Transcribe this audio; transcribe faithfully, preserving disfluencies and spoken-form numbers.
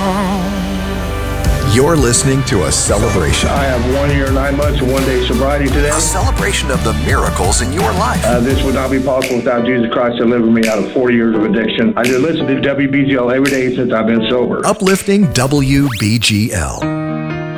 You're listening to a celebration. I have one year, nine months, and one day sobriety today. A celebration of the miracles in your life. Uh, this would not be possible without Jesus Christ delivering me out of forty years of addiction. I just listened to W B G L every day since I've been sober. Uplifting W B G L.